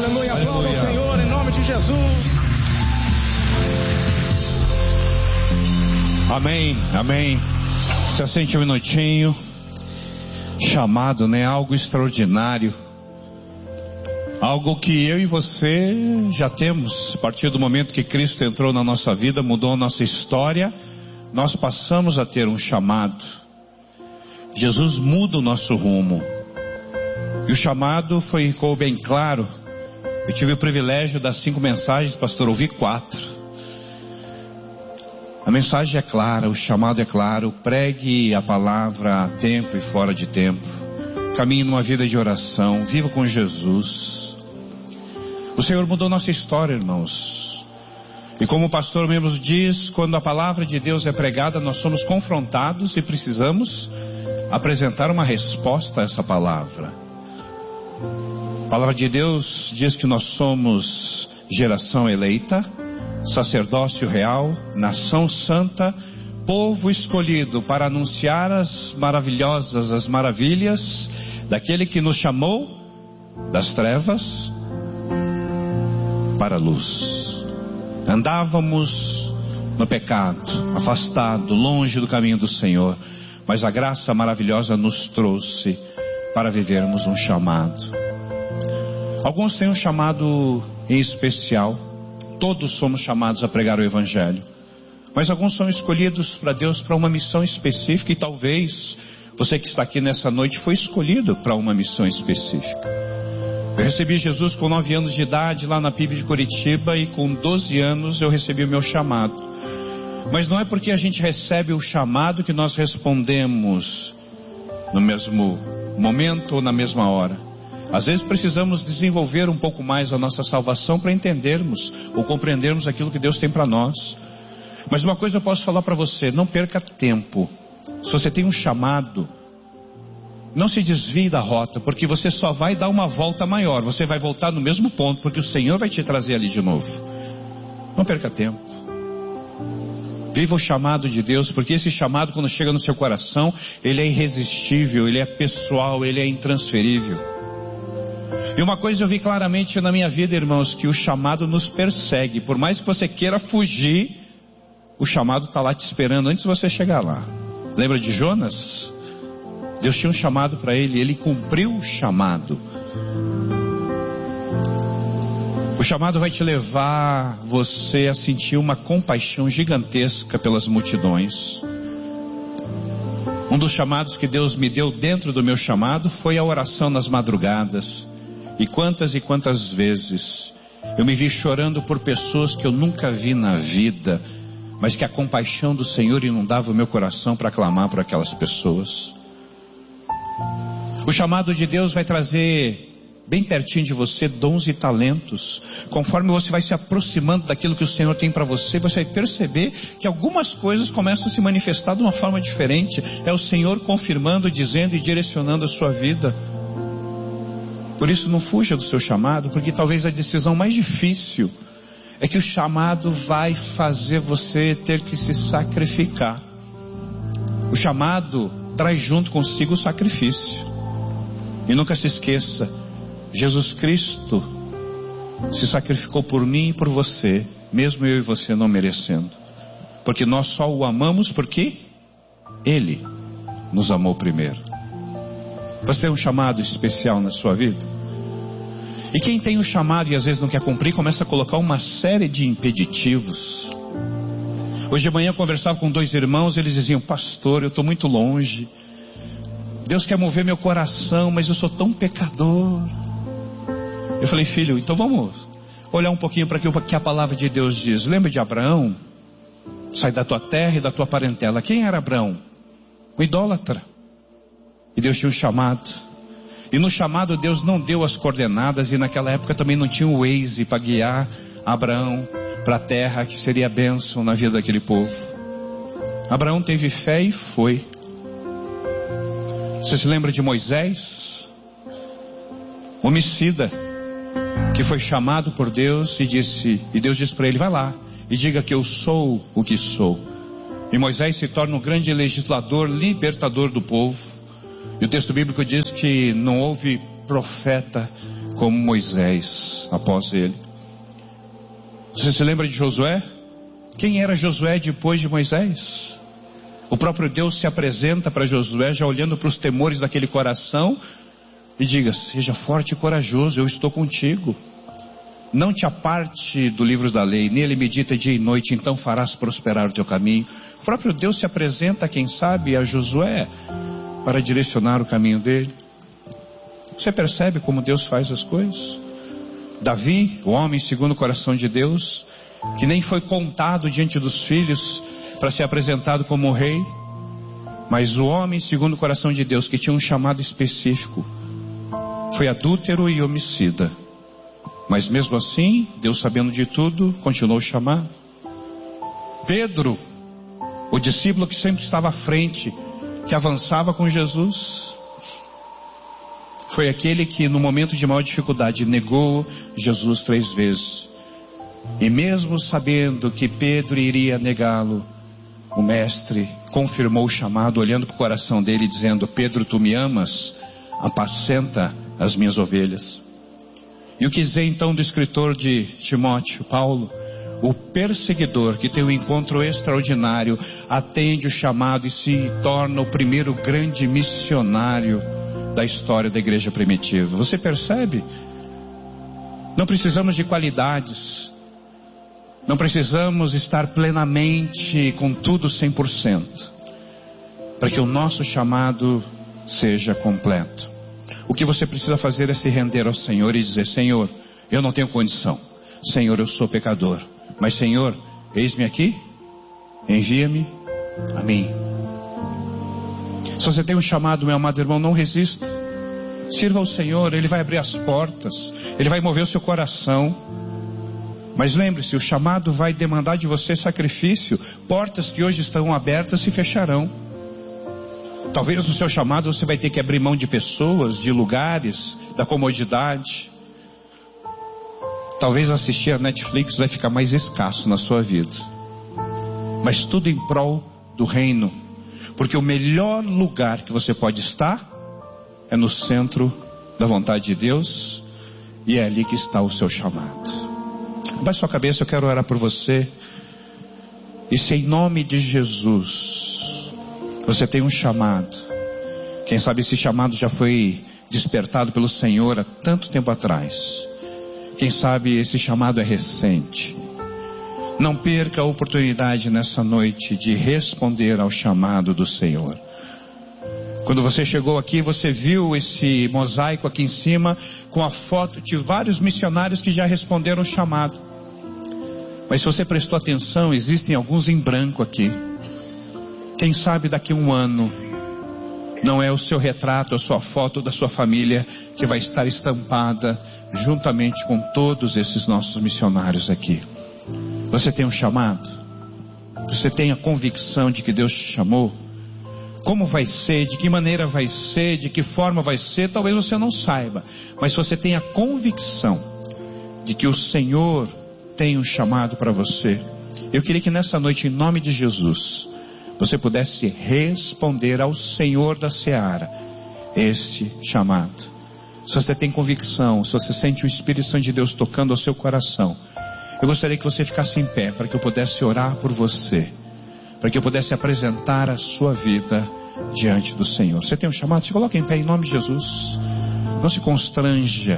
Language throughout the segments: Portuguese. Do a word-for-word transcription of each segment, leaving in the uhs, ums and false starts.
Aleluia, aplauda o Senhor em nome de Jesus. Amém, amém. Se assente um minutinho. Chamado, né? Algo extraordinário. Algo que eu e você já temos. A partir do momento que Cristo entrou na nossa vida, mudou a nossa história, nós passamos a ter um chamado. Jesus muda o nosso rumo. E o chamado foi, ficou bem claro. Eu tive o privilégio das cinco mensagens, pastor, ouvi quatro. A mensagem é clara, o chamado é claro. Pregue a palavra a tempo e fora de tempo. Caminhe numa vida de oração. Viva com Jesus. O Senhor mudou nossa história, irmãos. E como o pastor mesmo diz, quando a palavra de Deus é pregada, nós somos confrontados e precisamos apresentar uma resposta a essa palavra. A palavra de Deus diz que nós somos geração eleita, sacerdócio real, nação santa, povo escolhido para anunciar as maravilhosas, as maravilhas daquele que nos chamou das trevas para a luz. Andávamos no pecado, afastado, longe do caminho do Senhor, mas a graça maravilhosa nos trouxe para vivermos um chamado. Alguns têm um chamado em especial. Todos somos chamados a pregar o Evangelho. Mas alguns são escolhidos para Deus para uma missão específica. E talvez você que está aqui nessa noite foi escolhido para uma missão específica. Eu recebi Jesus com nove anos de idade lá na P I B de Curitiba. E com doze anos eu recebi o meu chamado. Mas não é porque a gente recebe o chamado que nós respondemos no mesmo momento ou na mesma hora. Às vezes precisamos desenvolver um pouco mais a nossa salvação para entendermos ou compreendermos aquilo que Deus tem para nós. Mas uma coisa eu posso falar para você, não perca tempo. Se você tem um chamado, não se desvie da rota, porque você só vai dar uma volta maior. Você vai voltar no mesmo ponto, porque o Senhor vai te trazer ali de novo. Não perca tempo. Viva o chamado de Deus, porque esse chamado, quando chega no seu coração, ele é irresistível, ele é pessoal, ele é intransferível. E uma coisa eu vi claramente na minha vida, irmãos, que o chamado nos persegue. Por mais que você queira fugir, o chamado está lá te esperando antes de você chegar lá. Lembra de Jonas? Deus tinha um chamado para ele, ele cumpriu o chamado. O chamado vai te levar você a sentir uma compaixão gigantesca pelas multidões. Um dos chamados que Deus me deu dentro do meu chamado foi a oração nas madrugadas. E quantas e quantas vezes eu me vi chorando por pessoas que eu nunca vi na vida, mas que a compaixão do Senhor inundava o meu coração para clamar por aquelas pessoas. O chamado de Deus vai trazer bem pertinho de você dons e talentos. Conforme você vai se aproximando daquilo que o Senhor tem para você, você vai perceber que algumas coisas começam a se manifestar de uma forma diferente. É o Senhor confirmando, dizendo e direcionando a sua vida. Por isso não fuja do seu chamado, porque talvez a decisão mais difícil é que o chamado vai fazer você ter que se sacrificar. O chamado traz junto consigo o sacrifício. E nunca se esqueça, Jesus Cristo se sacrificou por mim e por você, mesmo eu e você não merecendo. Porque nós só o amamos porque Ele nos amou primeiro. Você tem um chamado especial na sua vida? E quem tem um chamado e às vezes não quer cumprir, começa a colocar uma série de impeditivos. Hoje de manhã eu conversava com dois irmãos, eles diziam: pastor, eu estou muito longe. Deus quer mover meu coração, mas eu sou tão pecador. Eu falei: filho, então vamos olhar um pouquinho para aquilo que a palavra de Deus diz. Lembra de Abraão? Sai da tua terra e da tua parentela. Quem era Abraão? O idólatra. E Deus tinha um chamado. E no chamado Deus não deu as coordenadas, e naquela época também não tinha o Waze para guiar Abraão para a terra que seria bênção na vida daquele povo. Abraão teve fé e foi. Você se lembra de Moisés? Homicida, que foi chamado por Deus e disse, e Deus disse para ele: vai lá e diga que eu sou o que sou. E Moisés se torna um grande legislador, libertador do povo. E o texto bíblico diz que não houve profeta como Moisés após ele. Você se lembra de Josué? Quem era Josué depois de Moisés? O próprio Deus se apresenta para Josué já olhando para os temores daquele coração e diga: seja forte e corajoso, eu estou contigo. Não te aparte do livro da lei, nele medita dia e noite, então farás prosperar o teu caminho. O próprio Deus se apresenta, quem sabe, a Josué para direcionar o caminho dele. Você percebe como Deus faz as coisas? Davi, o homem segundo o coração de Deus, que nem foi contado diante dos filhos para ser apresentado como rei, mas o homem segundo o coração de Deus, que tinha um chamado específico, foi adúltero e homicida. Mas mesmo assim, Deus, sabendo de tudo, continuou chamando. Pedro, o discípulo que sempre estava à frente, que avançava com Jesus, foi aquele que no momento de maior dificuldade negou Jesus três vezes. E mesmo sabendo que Pedro iria negá-lo, o mestre confirmou o chamado, olhando para o coração dele, dizendo: Pedro, tu me amas? Apacenta as minhas ovelhas. E o que dizer então do escritor de Timóteo, Paulo? O perseguidor que tem um encontro extraordinário, atende o chamado e se torna o primeiro grande missionário da história da igreja primitiva. Você percebe? Não precisamos de qualidades, não precisamos estar plenamente com tudo cem por cento, para que o nosso chamado seja completo. O que você precisa fazer é se render ao Senhor e dizer: Senhor, eu não tenho condição. Senhor, eu sou pecador. Mas Senhor, eis-me aqui, envia-me a mim. Se você tem um chamado, meu amado irmão, não resista. Sirva ao Senhor, Ele vai abrir as portas, Ele vai mover o seu coração. Mas lembre-se, o chamado vai demandar de você sacrifício. Portas que hoje estão abertas se fecharão. Talvez no seu chamado você vai ter que abrir mão de pessoas, de lugares, da comodidade. Talvez assistir a Netflix vai ficar mais escasso na sua vida. Mas tudo em prol do reino. Porque o melhor lugar que você pode estar é no centro da vontade de Deus. E é ali que está o seu chamado. Abaixe sua cabeça, eu quero orar por você. E se em nome de Jesus você tem um chamado, quem sabe esse chamado já foi despertado pelo Senhor há tanto tempo atrás, quem sabe esse chamado é recente, não perca a oportunidade nessa noite de responder ao chamado do Senhor. Quando você chegou aqui, você viu esse mosaico aqui em cima, com a foto de vários missionários que já responderam o chamado. Mas se você prestou atenção, existem alguns em branco aqui. Quem sabe daqui a um ano, não é o seu retrato, a sua foto da sua família que vai estar estampada juntamente com todos esses nossos missionários aqui. Você tem um chamado? Você tem a convicção de que Deus te chamou? Como vai ser? De que maneira vai ser? De que forma vai ser? Talvez você não saiba, mas você tem a convicção de que o Senhor tem um chamado para você. Eu queria que nessa noite, em nome de Jesus, você pudesse responder ao Senhor da Seara este chamado. Se você tem convicção, se você sente o Espírito Santo de Deus tocando ao seu coração, eu gostaria que você ficasse em pé para que eu pudesse orar por você, para que eu pudesse apresentar a sua vida diante do Senhor. Você tem um chamado? Se coloque em pé em nome de Jesus. Não se constranja.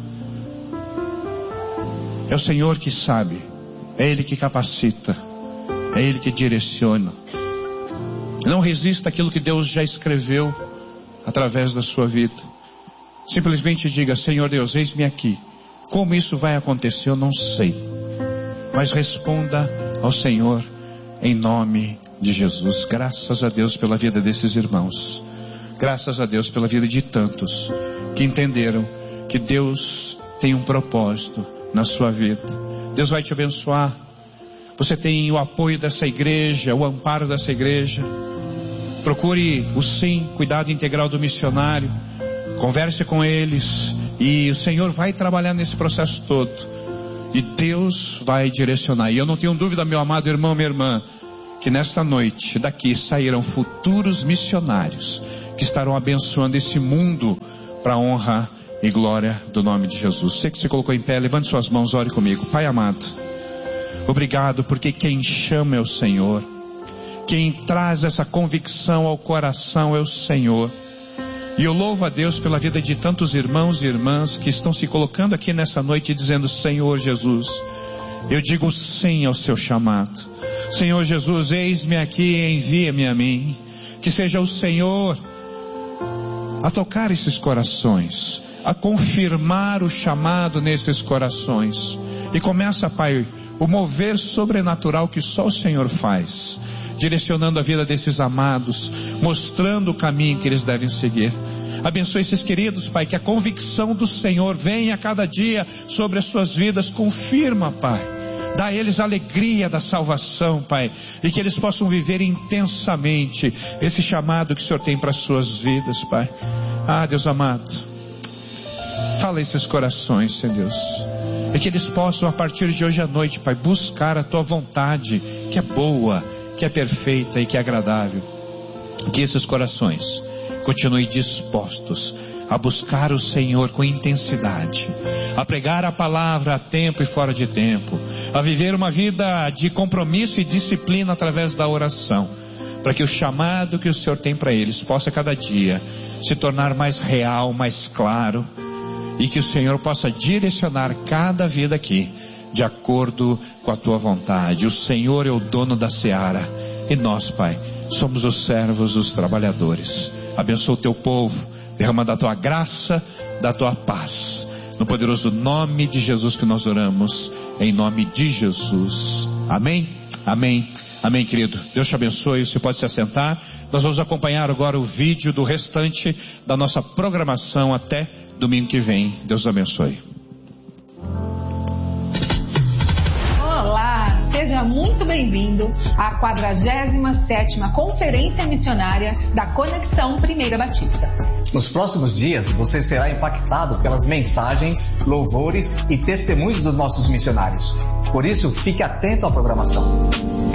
É o Senhor que sabe, é Ele que capacita, é Ele que direciona. Não resista àquilo que Deus já escreveu através da sua vida. Simplesmente diga: Senhor Deus, eis-me aqui. Como isso vai acontecer eu não sei, mas responda ao Senhor em nome de Jesus. Graças a Deus pela vida desses irmãos. Graças a Deus pela vida de tantos que entenderam que Deus tem um propósito na sua vida. Deus vai te abençoar. Você tem o apoio dessa igreja, o amparo dessa igreja. Procure o sim, cuidado integral do missionário. Converse com eles e o Senhor vai trabalhar nesse processo todo. E Deus vai direcionar. E eu não tenho dúvida, meu amado irmão, minha irmã, que nesta noite daqui sairão futuros missionários que estarão abençoando esse mundo para a honra e glória do nome de Jesus. Você que se colocou em pé, levante suas mãos, ore comigo. Pai amado, obrigado porque quem chama é o Senhor. Quem traz essa convicção ao coração é o Senhor. E eu louvo a Deus pela vida de tantos irmãos e irmãs que estão se colocando aqui nessa noite dizendo: Senhor Jesus, eu digo sim ao seu chamado. Senhor Jesus, eis-me aqui, envia-me a mim. Que seja o Senhor a tocar esses corações, a confirmar o chamado nesses corações. E começa, Pai, o mover sobrenatural que só o Senhor faz, direcionando a vida desses amados, mostrando o caminho que eles devem seguir. Abençoe esses queridos, Pai, que a convicção do Senhor venha a cada dia sobre as suas vidas. Confirma, Pai, dá a eles a alegria da salvação, Pai, e que eles possam viver intensamente esse chamado que o Senhor tem para as suas vidas, Pai. Ah, Deus amado, fala esses corações, Senhor Deus, e que eles possam a partir de hoje à noite, Pai, buscar a Tua vontade, que é boa, que é perfeita e que é agradável. Que esses corações continuem dispostos a buscar o Senhor com intensidade, a pregar a palavra a tempo e fora de tempo, a viver uma vida de compromisso e disciplina através da oração, para que o chamado que o Senhor tem para eles possa cada dia se tornar mais real, mais claro, e que o Senhor possa direcionar cada vida aqui de acordo com a Tua vontade. O Senhor é o dono da seara e nós, Pai, somos os servos, os trabalhadores. Abençoa o Teu povo, derrama da Tua graça, da Tua paz, no poderoso nome de Jesus que nós oramos, em nome de Jesus. Amém? Amém. Amém, querido. Deus te abençoe. Você pode se assentar. Nós vamos acompanhar agora o vídeo do restante da nossa programação até domingo que vem. Deus abençoe. Olá, seja muito bem-vindo à quadragésima sétima Conferência Missionária da Conexão Primeira Batista. Nos próximos dias, você será impactado pelas mensagens, louvores e testemunhos dos nossos missionários. Por isso, fique atento à programação.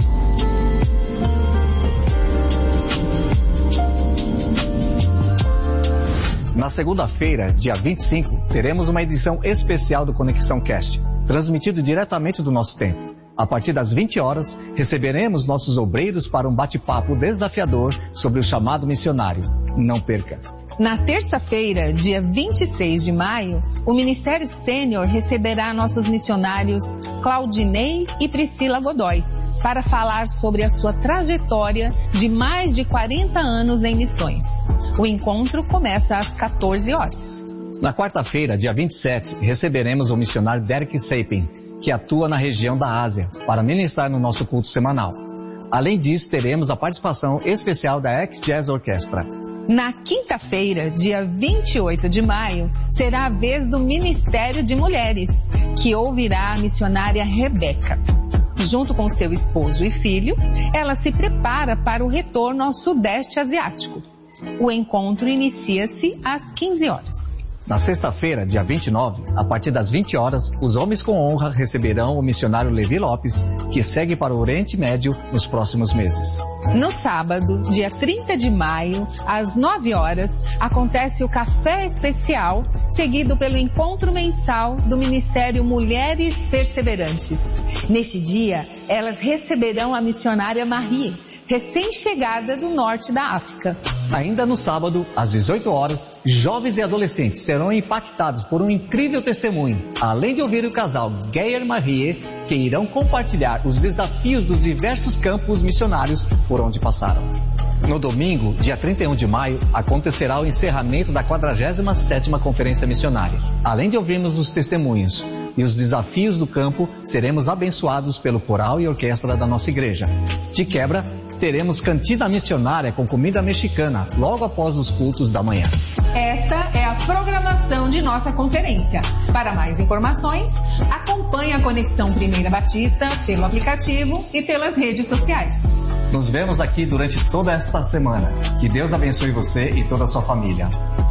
Na segunda-feira, dia vinte e cinco, teremos uma edição especial do Conexão Cast, transmitido diretamente do nosso templo. A partir das vinte horas, receberemos nossos obreiros para um bate-papo desafiador sobre o chamado missionário. Não perca! Na terça-feira, dia vinte e seis de maio, o Ministério Sênior receberá nossos missionários Claudinei e Priscila Godoy para falar sobre a sua trajetória de mais de quarenta anos em missões. O encontro começa às quatorze horas. Na quarta-feira, dia vinte e sete, receberemos o missionário Derek Sapin, que atua na região da Ásia, para ministrar no nosso culto semanal. Além disso, teremos a participação especial da X-Jazz Orquestra. Na quinta-feira, dia vinte e oito de maio, será a vez do Ministério de Mulheres, que ouvirá a missionária Rebeca. Junto com seu esposo e filho, ela se prepara para o retorno ao Sudeste Asiático. O encontro inicia-se às quinze horas. Na sexta-feira, dia vinte e nove, a partir das vinte horas, os homens com honra receberão o missionário Levi Lopes, que segue para o Oriente Médio nos próximos meses. No sábado, dia trinta de maio, às nove horas, acontece o Café Especial, seguido pelo encontro mensal do Ministério Mulheres Perseverantes. Neste dia, elas receberão a missionária Marie, recém-chegada do norte da África. Ainda no sábado, às dezoito horas, jovens e adolescentes serão impactados por um incrível testemunho, além de ouvir o casal Geir e Marie, que irão compartilhar os desafios dos diversos campos missionários por onde passaram. No domingo, dia trinta e um de maio, acontecerá o encerramento da quadragésima sétima Conferência Missionária. Além de ouvirmos os testemunhos e os desafios do campo, seremos abençoados pelo coral e orquestra da nossa igreja. De quebra, teremos cantina missionária com comida mexicana logo após os cultos da manhã. Esta é a programação de nossa conferência. Para mais informações, acompanhe a Conexão Primeira Batista pelo aplicativo e pelas redes sociais. Nos vemos aqui durante toda esta semana. Que Deus abençoe você e toda a sua família.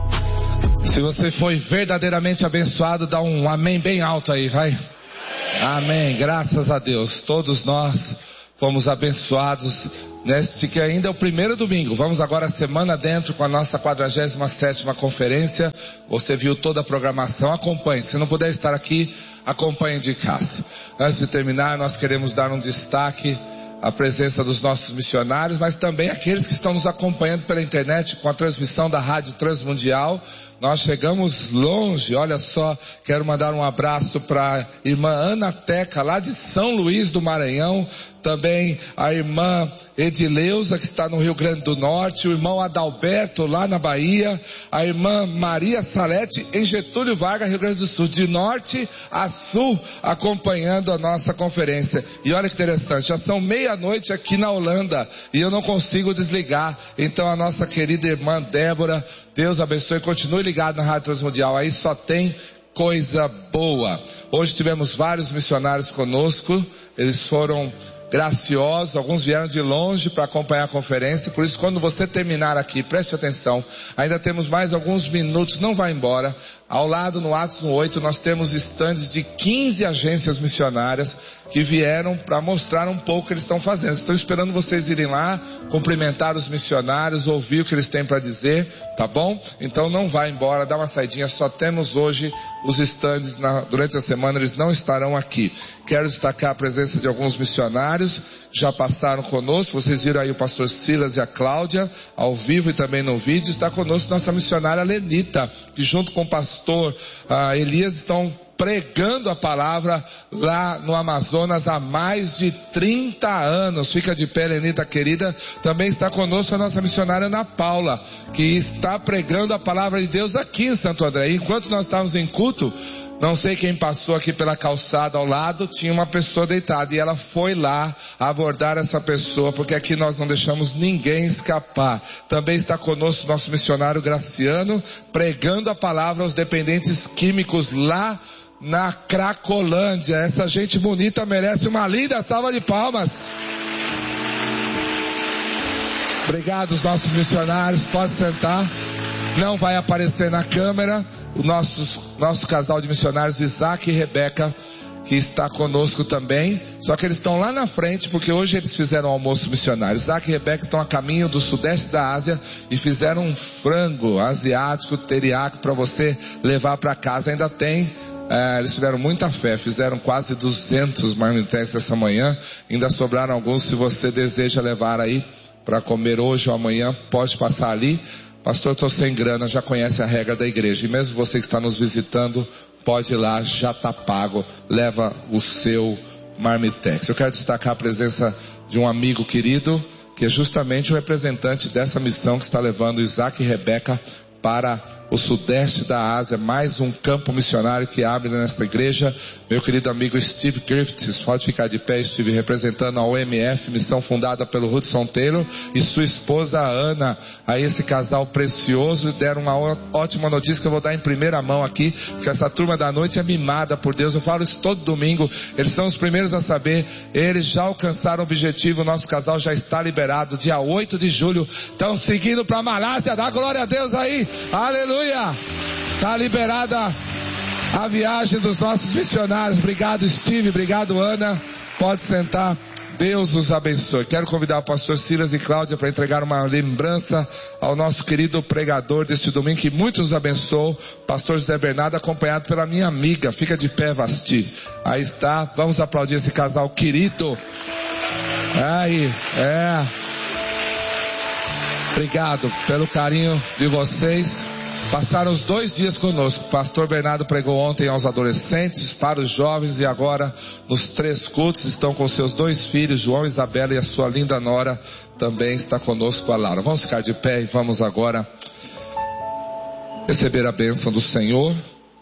Se você foi verdadeiramente abençoado, dá um amém bem alto aí, vai. Amém, graças a Deus. Todos nós fomos abençoados neste que ainda é o primeiro domingo. Vamos agora a semana dentro com a nossa quadragésima sétima conferência. Você viu toda a programação, acompanhe. Se não puder estar aqui, acompanhe de casa. Antes de terminar, nós queremos dar um destaque à presença dos nossos missionários, mas também aqueles que estão nos acompanhando pela internet com a transmissão da Rádio Transmundial. Nós chegamos longe, olha só, quero mandar um abraço para a irmã Ana Teca, lá de São Luís do Maranhão, também a irmã Edileuza, que está no Rio Grande do Norte, o irmão Adalberto, lá na Bahia, a irmã Maria Salete, em Getúlio Vargas, Rio Grande do Sul, de norte a sul, acompanhando a nossa conferência. E olha que interessante, já são meia-noite aqui na Holanda, e eu não consigo desligar. Então a nossa querida irmã Débora, Deus abençoe, continue ligado na Rádio Transmundial, aí só tem coisa boa. Hoje tivemos vários missionários conosco, eles foram graciosos, alguns vieram de longe para acompanhar a conferência, por isso quando você terminar aqui, preste atenção, ainda temos mais alguns minutos, não vá embora. Ao lado, no Atos oito, nós temos estandes de quinze agências missionárias que vieram para mostrar um pouco o que eles estão fazendo. Estou esperando vocês irem lá, cumprimentar os missionários, ouvir o que eles têm para dizer, tá bom? Então não vá embora, dá uma saidinha, só temos hoje os estandes, na, durante a semana eles não estarão aqui. Quero destacar a presença de alguns missionários, já passaram conosco, vocês viram aí o pastor Silas e a Cláudia, ao vivo e também no vídeo. Está conosco nossa missionária Lenita, que junto com o pastor uh, Elias estão pregando a palavra lá no Amazonas há mais de trinta anos. Fica de pé, Lenita querida. Também está conosco a nossa missionária Ana Paula, que está pregando a palavra de Deus aqui em Santo André. E enquanto nós estávamos em culto, não sei quem passou aqui pela calçada ao lado, tinha uma pessoa deitada e ela foi lá abordar essa pessoa, porque aqui nós não deixamos ninguém escapar. Também está conosco nosso missionário Graciano, pregando a palavra aos dependentes químicos lá na Cracolândia. Essa gente bonita merece uma linda salva de palmas. Obrigado, os nossos missionários, pode sentar. Não vai aparecer na câmera o nosso, nosso casal de missionários Isaac e Rebeca, que está conosco também, só que eles estão lá na frente, porque hoje eles fizeram um almoço missionário. Isaac e Rebeca estão a caminho do sudeste da Ásia e fizeram um frango asiático teriyaki para você levar para casa. Ainda tem, é, eles tiveram muita fé, fizeram quase duzentos marmitex essa manhã, ainda sobraram alguns. Se você deseja levar aí para comer hoje ou amanhã, pode passar ali. Pastor, estou sem grana, já conhece a regra da igreja. E mesmo você que está nos visitando, pode ir lá, já está pago. Leva o seu marmitex. Eu quero destacar a presença de um amigo querido, que é justamente o representante dessa missão que está levando Isaac e Rebeca para o sudeste da Ásia. Mais um campo missionário que abre nessa igreja. Meu querido amigo Steve Griffiths, pode ficar de pé, Steve, representando a O M F, missão fundada pelo Hudson Taylor, e sua esposa Ana, a esse casal precioso. Deram uma ótima notícia que eu vou dar em primeira mão aqui, que essa turma da noite é mimada por Deus. Eu falo isso todo domingo, eles são os primeiros a saber. Eles já alcançaram o objetivo, o nosso casal já está liberado, dia oito de julho, estão seguindo para a Malásia. Dá glória a Deus aí, aleluia. Está liberada a viagem dos nossos missionários. Obrigado, Steve, obrigado, Ana, pode sentar, Deus os abençoe. Quero convidar o pastor Silas e Cláudia para entregar uma lembrança ao nosso querido pregador deste domingo, que muitos nos abençoou, pastor José Bernardo, acompanhado pela minha amiga. Fica de pé, Vasti, aí está, vamos aplaudir esse casal querido. Aí, é, obrigado pelo carinho de vocês. Passaram os dois dias conosco. O pastor Bernardo pregou ontem aos adolescentes, para os jovens, e agora nos três cultos estão com seus dois filhos, João, Isabela, e a sua linda nora também está conosco, a Laura. Vamos ficar de pé e vamos agora receber a bênção do Senhor,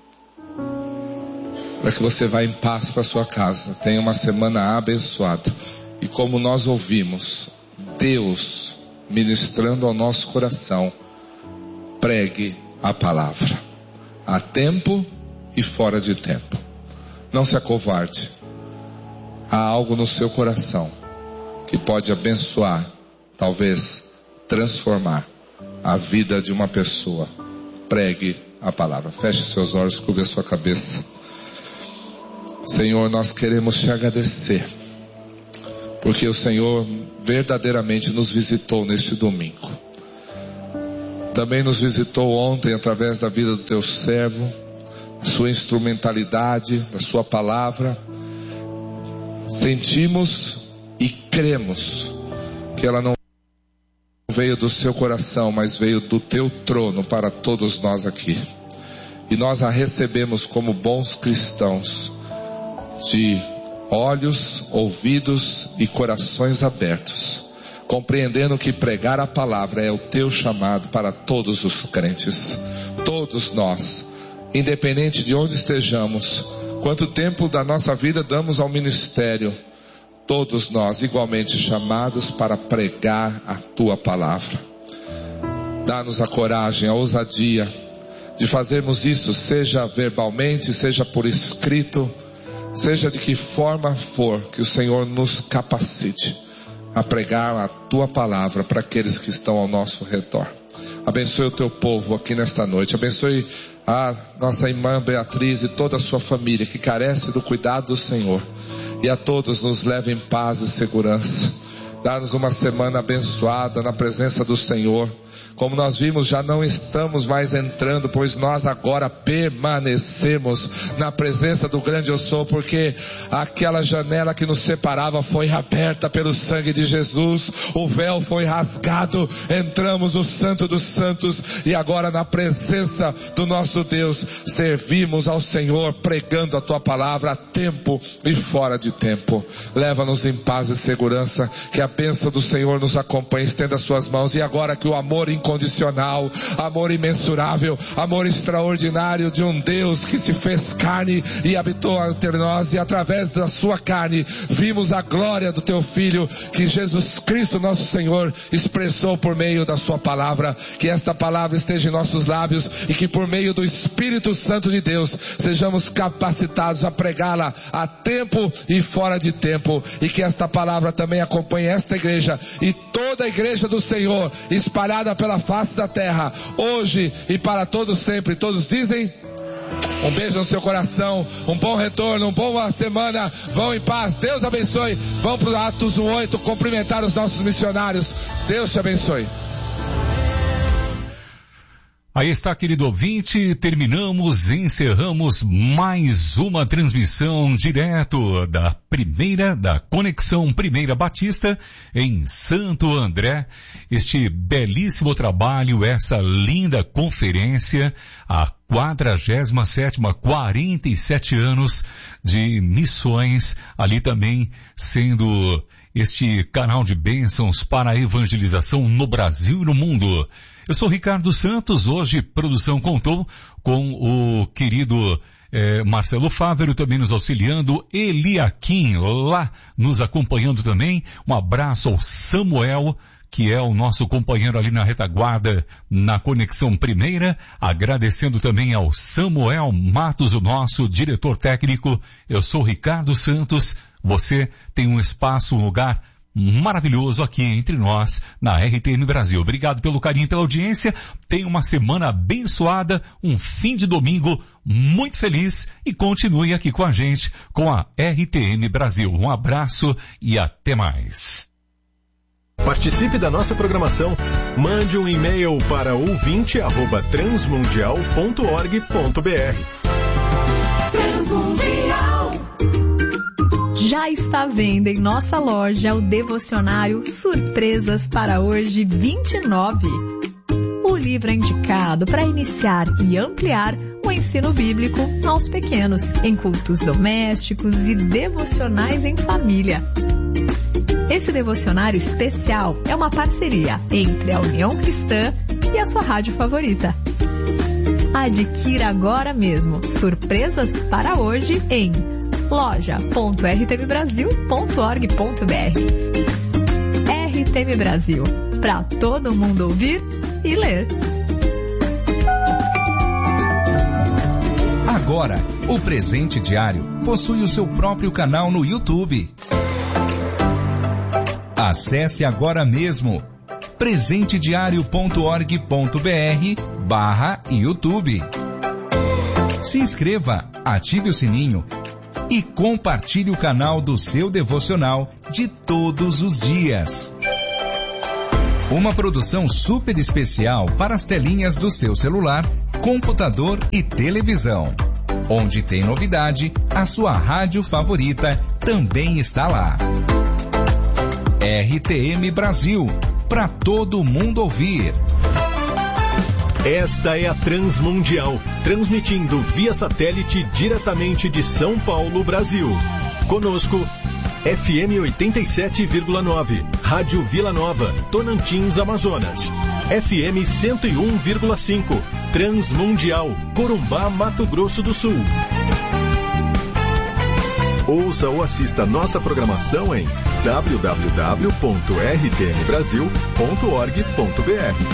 para que você vá em paz para sua casa. Tenha uma semana abençoada. E como nós ouvimos Deus ministrando ao nosso coração, pregue a palavra, a tempo e fora de tempo. Não se acovarde. Há algo no seu coração que pode abençoar, talvez transformar a vida de uma pessoa. Pregue a palavra. Feche seus olhos, curve a sua cabeça. Senhor, nós queremos te agradecer porque o Senhor verdadeiramente nos visitou neste domingo. Também nos visitou ontem através da vida do teu servo, sua instrumentalidade, da sua palavra. Sentimos e cremos que ela não veio do seu coração, mas veio do teu trono para todos nós aqui. E nós a recebemos como bons cristãos, de olhos, ouvidos e corações abertos, compreendendo que pregar a palavra é o teu chamado para todos os crentes. Todos nós, independente de onde estejamos, quanto tempo da nossa vida damos ao ministério, todos nós igualmente chamados para pregar a tua palavra. Dá-nos a coragem, a ousadia de fazermos isso, seja verbalmente, seja por escrito, seja de que forma for, que o Senhor nos capacite a pregar a tua palavra para aqueles que estão ao nosso redor. Abençoe o teu povo aqui nesta noite. Abençoe a nossa irmã Beatriz e toda a sua família que carece do cuidado do Senhor. E a todos nos leve em paz e segurança. Dá-nos uma semana abençoada na presença do Senhor. Como nós vimos, já não estamos mais entrando, pois nós agora permanecemos na presença do grande eu sou, porque aquela janela que nos separava foi aberta pelo sangue de Jesus, o véu foi rasgado, entramos no Santo dos Santos e agora na presença do nosso Deus, servimos ao Senhor pregando a tua palavra a tempo e fora de tempo. Leva-nos em paz e segurança, que a bênção do Senhor nos acompanhe, estenda as suas mãos, e agora que o amor incondicional, amor imensurável, amor extraordinário de um Deus que se fez carne e habitou entre nós, e através da sua carne vimos a glória do teu Filho, que Jesus Cristo nosso Senhor expressou por meio da sua palavra. Que esta palavra esteja em nossos lábios e que por meio do Espírito Santo de Deus sejamos capacitados a pregá-la a tempo e fora de tempo, e que esta palavra também acompanhe esta igreja e toda a igreja do Senhor espalhada pela face da terra, hoje e para todos sempre. Todos dizem: um beijo no seu coração, um bom retorno, uma boa semana, vão em paz, Deus abençoe. Vão para o Atos um oito cumprimentar os nossos missionários. Deus te abençoe. Aí está, querido ouvinte, terminamos, encerramos mais uma transmissão direto da primeira, da Conexão Primeira Batista em Santo André. Este belíssimo trabalho, essa linda conferência, a quadragésima sétima, quarenta e sete anos de missões, ali também sendo este canal de bênçãos para a evangelização no Brasil e no mundo. Eu sou Ricardo Santos. Hoje produção contou com o querido eh, Marcelo Fávero, também nos auxiliando, Eliakim lá nos acompanhando também. Um abraço ao Samuel, que é o nosso companheiro ali na retaguarda, na Conexão Primeira, agradecendo também ao Samuel Matos, o nosso diretor técnico. Eu sou Ricardo Santos. Você tem um espaço, um lugar maravilhoso aqui entre nós na R T M Brasil. Obrigado pelo carinho e pela audiência. Tenha uma semana abençoada, um fim de domingo muito feliz e continue aqui com a gente com a R T M Brasil. Um abraço e até mais. Participe da nossa programação. Mande um e-mail para ouvinte arroba transmundial ponto org ponto br. Transmundial. Já está à venda em nossa loja o devocionário Surpresas para Hoje vinte e nove. O livro é indicado para iniciar e ampliar o ensino bíblico aos pequenos, em cultos domésticos e devocionais em família. Esse devocionário especial é uma parceria entre a União Cristã e a sua rádio favorita. Adquira agora mesmo Surpresas para Hoje em loja ponto r t m brasil ponto org ponto br. R T M Brasil, para todo mundo ouvir e ler. Agora, o Presente Diário possui o seu próprio canal no YouTube. Acesse agora mesmo presente diário ponto org ponto br barra YouTube. Se inscreva, ative o sininho e compartilhe o canal do seu devocional de todos os dias. Uma produção super especial para as telinhas do seu celular, computador e televisão. Onde tem novidade, a sua rádio favorita também está lá. R T M Brasil, para todo mundo ouvir. Esta é a Transmundial, transmitindo via satélite diretamente de São Paulo, Brasil. Conosco, F M oitenta e sete vírgula nove, Rádio Vila Nova, Tonantins, Amazonas. F M cento e um vírgula cinco, Transmundial, Corumbá, Mato Grosso do Sul. Ouça ou assista nossa programação em w w w ponto r t m brasil ponto org ponto b r.